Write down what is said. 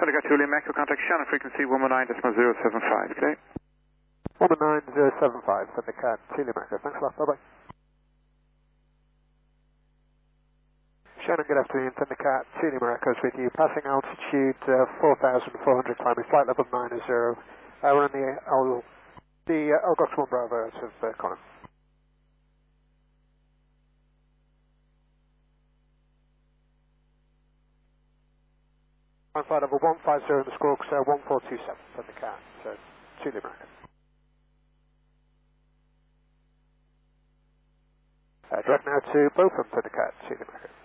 Thundercat Juliet Echo, contact Shannon frequency 119.075, okay? 119.075, Thundercat Juliet Echo. Thanks a lot, bye-bye. Shannon, good afternoon, Thundercat Juliet Echo is with you, passing altitude 4,400, climbing flight level 90. We're on the Algox 1 Bravo out of Connor. On flight level 150 in the Squawks 1427 from the cat, so Juliet Echo. Direct now to both of them for the cat, Juliet Echo.